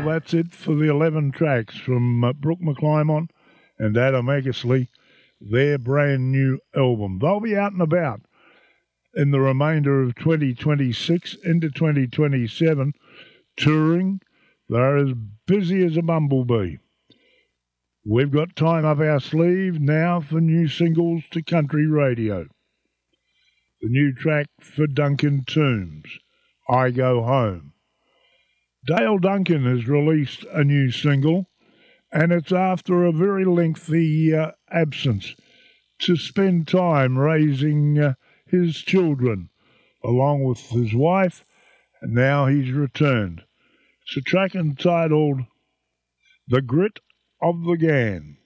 Well, that's it for the 11 tracks from Brooke McClymont and Adam Eckersley, their brand new album. They'll be out and about in the remainder of 2026 into 2027, touring. They're as busy as a bumblebee. We've got time up our sleeve now for new singles to country radio. The new track for Duncan Toombs, I Go Home. Dale Duncan has released a new single, and it's after a very lengthy absence to spend time raising his children along with his wife, and now he's returned. It's a track entitled The Grit of the Gan.